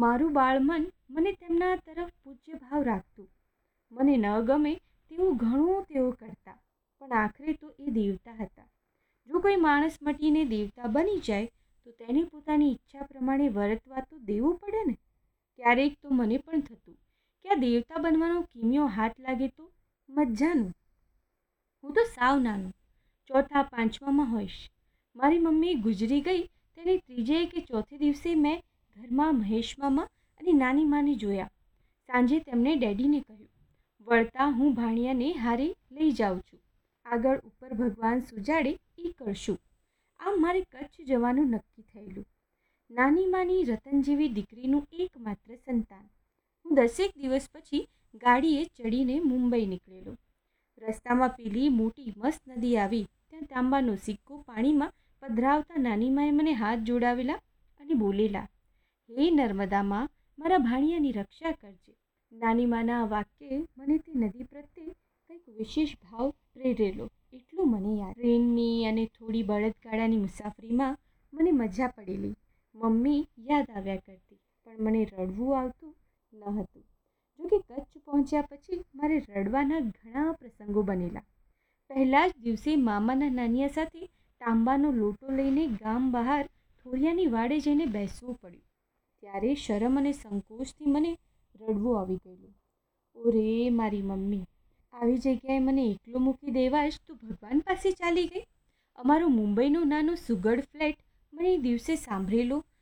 મારું બાળમન મને તેમના તરફ પૂજ્ય ભાવ રાખતું. મને ન ગમે તેવું ઘણું તેઓ કરતા, પણ આખરે તો એ દેવતા હતા. જો કોઈ માણસ મટીને દેવતા બની જાય તો તેને પોતાની ઈચ્છા પ્રમાણે વર્તવા તો દેવું પડે ને. ક્યારેક તો મને પણ થતું કે આ દેવતા બનવાનો કિમિયો હાથ લાગે તો મજાનું. હું તો સાવ નાનું, ચોથા પાંચમામાં હોઈશ. મારી મમ્મી ગુજરી ગઈ તેને ત્રીજે કે ચોથે દિવસે મેં ઘરમાં મહેશ મામા અને નાની માને જોયા. સાંજે તેમણે ડેડીને કહ્યું, વળતા હું ભાણિયાને હારે લઈ જાઉં છું. આગળ ઉપર ભગવાન સુજાડે એ કરશું. આમ મારે કચ્છ જવાનું નક્કી થયેલું. નાની માની રતન જેવી દીકરીનું એકમાત્ર સંતાન. હું 10 દિવસ પછી ગાડીએ ચડીને મુંબઈ નીકળેલો. રસ્તામાં પેલી મોટી મસ્ત નદી આવી ત્યાં તાંબાનો સિક્કો પાણીમાં પધરાવતા નાનીમાએ મને હાથ જોડાવેલા અને બોલેલા, હે નર્મદામાં મારા ભાણિયાની રક્ષા કરજે. નાનીમાના આ વાક્યે મને તે નદી પ્રત્યે કંઈક વિશેષ ભાવ પ્રેરેલો એટલું મને યાદ. ટ્રેનની અને થોડી બળદગાડાની મુસાફરીમાં મને મજા પડેલી. મમ્મી યાદ આવ્યા કરતી, પણ મને રડવું આવતું ન હતું. જોકે કચ્છ પહોંચ્યા પછી મારે રડવાના ઘણા પ્રસંગો બનેલા. પહેલા જ દિવસે મામાના નાનિયા સાથે તાંબાનો લોટો લઈને ગામ બહાર થોરિયાની વાડે જઈને બેસવું પડ્યું. ત્યારે શરમ અને સંકોચથી મને રડવું આવી ગયેલું. ઓરે મારી મમ્મી, આવી જગ્યાએ મને એકલો મૂકી દેવા જ તું ભગવાન પાસે ચાલી ગઈ. અમારો મુંબઈનો નાનો સુગડ ફ્લેટ મને એ દિવસે સાંભળેલો